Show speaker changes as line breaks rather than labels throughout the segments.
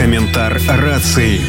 Каментар рацыі.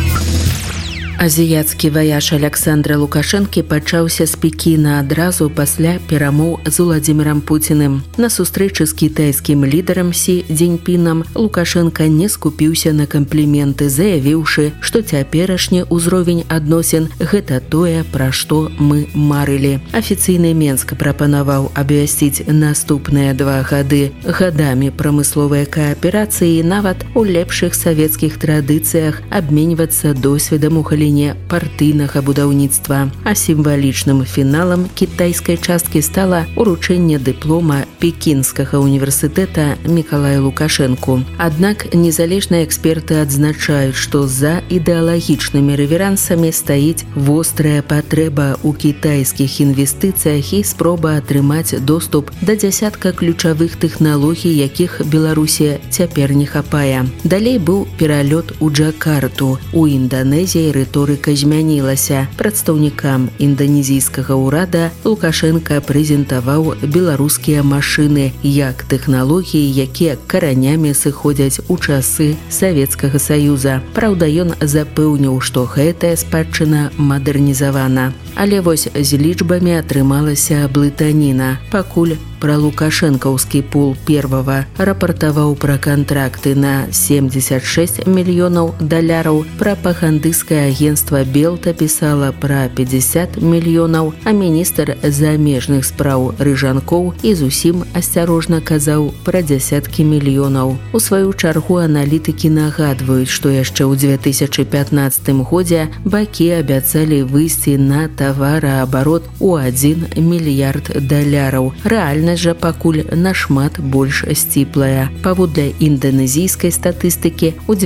Азіяцкі ваяж Аляксандра Лукашэнкі пачаўся з Пекіна адразу пасля перамоў з Уладзімірам Пуціным. На сустрэчы з кітайскім лідарам Сі Цзіньпінам Лукашэнка не скупіўся на кампліменты, заявіўшы, што цяперашні ўзровень адносін – гэта тое, пра што мы марылі. Афіцыйны Менск прапанаваў абвясціць наступныя 2 гады гадамі прамысловай кааперацыі і нават у лепшых савецкіх традыцыях абменьвацца досведам у галіне партыйнага будаўніцтва. А сімвалічным фіналам кітайскай часткі стала уручэнне дыплома Пекінскага універсітэта Мікалаю Лукашэнку. Аднак незалежныя эксперты адзначаюць, што за ідэалагічнымі рэверансамі стаіць вострая патрэба ў кітайскіх інвестыцыях і спроба атрымаць доступ да дзясятка ключавых тэхналогій, якіх Беларусі цяпер не хапае. Далей быў пералёт у Джакарту. У Інданезіі рыторыка змянілася. Прадстаўнікам інданезійскага ўрада Лукашэнка прэзентаваў беларускія машыны як тэхналогіі, якія каранямі сыходзяць у часы Савецкага Саюза. Праўда, ён запэўніў, што гэтая спадчына мадэрнізавана. Але вось з лічбамі атрымалася блытаніна. Пакуль пра лукашэнкаўскі пул первага рапартаваў пра кантракты на $76 мільёнаў, прапагандысцкае агенцтва Белта пісала пра 50 мільёнаў, а міністр замежных спраў Рыжанкоў і зусім асцярожна казаў пра дзясяткі мільёнаў. У сваю чаргу аналітыкі нагадваюць, што яшчэ ў 2015 годзе бакі абяцалі выйсці на тавараабарот у $1 мільярд. Рэальнасць жа пакуль нашмат больш сціплая. Паводле інданезійскай статыстыкі, у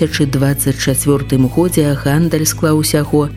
2024 годзе гандаль склаў усяго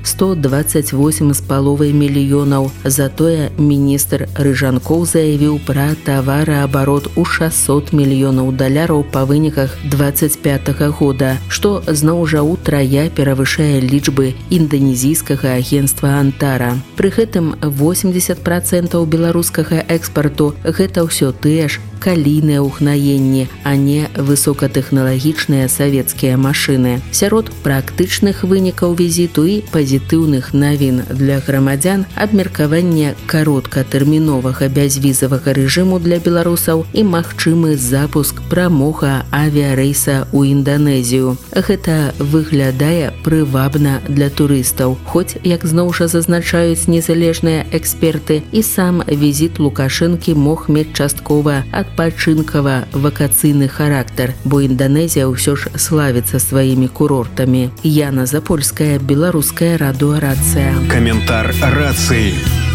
$128,5 мільёнаў. Затое міністр Рыжанкоў заявіў пра тавараабарот у $600 мільёнаў па выніках 2025 года, што зноў жа ўтрая перавышае лічбы інданезійскага агенцтва Антара. Пры гэтым 80% беларускага экспарту гэта ўсё тыя ж калійныя ўгнаенні, а не высокатэхналагічныя савецкія машыны. Сярод практычных вынікаў візіту і пазітыўных навін для грамадзян абмеркаванне кароткатэрміновага бязвізавага рэжыму для беларусаў і магчымы запуск прамога авіярэйса ў Інданезію. Гэта выглядае прывабна для турыстаў, хоць, як зноў жа зазначаюць незалежныя эксперты, і сам візіт Лукашэнкі мог мець часткова адпачынкава-вакацыйны характар, бо Інданезія ўсё ж славіцца сваімі курортамі. Яна Запольская, Беларуская радыёрацыя.
Каментар рацыі.